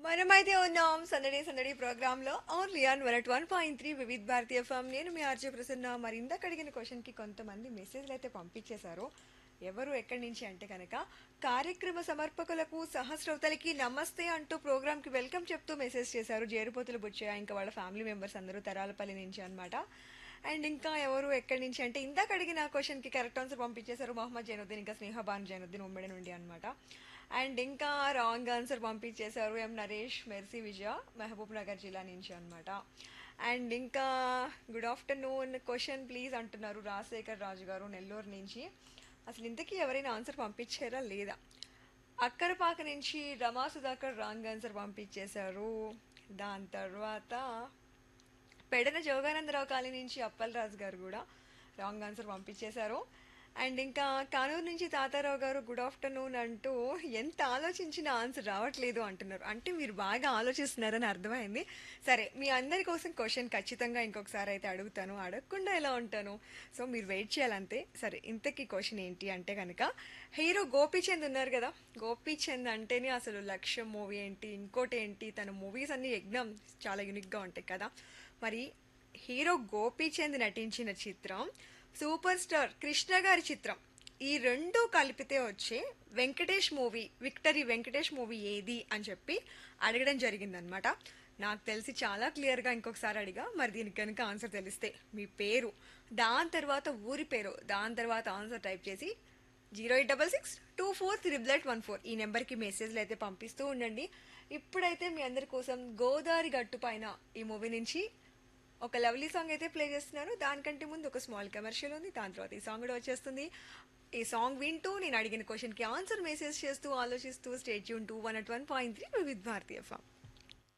మనమైతే ఉన్నాం సందడి సందడి ప్రోగ్రామ్ లో only on 101.3 Vividh Bharati FM. నేను మీ ఆర్జే ప్రసన్న. మరి ఇందాక అడిగిన క్వశ్చన్ కి కొంతమంది మెసేజ్లు అయితే పంపించేశారు. ఎవరు ఎక్కడి నుంచి అంటే కనుక కార్యక్రమ సమర్పకులకు సహస్రవతలకి నమస్తే అంటూ ప్రోగ్రామ్ కి వెల్కమ్ చెప్తూ మెసేజ్ చేశారు. జేరుపోతులు బుచ్చయ్య ఇంకా వాళ్ళ ఫ్యామిలీ మెంబర్స్ అందరూ తరాలపల్లి నుంచి అన్నమాట. అండ్ ఇంకా ఎవరు ఎక్కడి నుంచి అంటే ఇందాక అడిగిన క్వశ్చన్ కి కరెక్ట్ ఆన్సర్ పంపించేశారు మొహమ్మద్ జైనుద్దీన్ ఇంకా స్నేహబాన్ జైనుద్దీన్ ఉమ్మడి నుండి అన్నమాట. అండ్ ఇంకా రాంగ్ ఆన్సర్ పంపించేశారు ఎం నరేష్ మెర్సీ విజయ మహబూబ్ నగర్ జిల్లా నుంచి అన్నమాట. అండ్ ఇంకా గుడ్ ఆఫ్టర్నూన్ క్వశ్చన్ ప్లీజ్ అంటున్నారు రాజశేఖర్ రాజు గారు నెల్లూరు నుంచి. అసలు ఇంతకీ ఎవరైనా ఆన్సర్ పంపించారా లేదా? అక్కరపాక నుంచి రమా సుధాకర్ రాంగ్ ఆన్సర్ పంపించేశారు. దాని తర్వాత పెడన జోగానందరావు కాలనీ నుంచి అప్పలరాజు గారు కూడా రాంగ్ ఆన్సర్ పంపించేశారు. అండ్ ఇంకా కానూరు నుంచి తాతారావు గారు గుడ్ ఆఫ్టర్నూన్ అంటూ ఎంత ఆలోచించినా ఆన్సర్ రావట్లేదు అంటున్నారు. అంటే మీరు బాగా ఆలోచిస్తున్నారని అర్థమైంది. సరే, మీ అందరి కోసం క్వశ్చన్ ఖచ్చితంగా ఇంకొకసారి అయితే అడుగుతాను, అడగకుండా ఎలా ఉంటాను. సో మీరు వెయిట్ చేయాలంతే. సరే, ఇంతకీ క్వశ్చన్ ఏంటి అంటే కనుక హీరో గోపీచంద్ ఉన్నారు కదా, గోపీచంద్ అంటేనే అసలు లక్ష్యం మూవీ ఏంటి, ఇంకోటి ఏంటి, తన మూవీస్ అన్ని యజ్ఞం చాలా యూనిక్గా ఉంటాయి కదా. మరి హీరో గోపీచంద్ నటించిన చిత్రం సూపర్ స్టార్ కృష్ణ గారి చిత్రం, ఈ రెండు కలిపితే వచ్చే Venkatesh movie, victory Venkatesh movie ఏది అని చెప్పి అడగడం జరిగిందనమాట. నాకు తెలిసి చాలా క్లియర్గా ఇంకొకసారి అడిగా. మరి దీనికి కనుక ఆన్సర్ తెలిస్తే మీ పేరు, దాని తర్వాత ఊరి పేరు, దాని తర్వాత ఆన్సర్ టైప్ చేసి 08662438814 ఈ నెంబర్కి మెసేజ్లు అయితే పంపిస్తూ ఉండండి. ఇప్పుడైతే మీ అందరి కోసం గోదావరి గట్టు పైన ఈ మూవీ నుంచి ఒక లవ్లీ సాంగ్ అయితే ప్లే చేస్తున్నాను. దానికంటే ముందు ఒక స్మాల్ కమర్షియల్ ఉంది, దాని తర్వాత ఈ సాంగ్ కూడా వచ్చేస్తుంది. ఈ సాంగ్ వింటూ నేను అడిగిన క్వశ్చన్కి ఆన్సర్ మెసేజ్ చేస్తూ ఆలోచిస్తూ stay tune to 101.3 Vividh Bharati FM.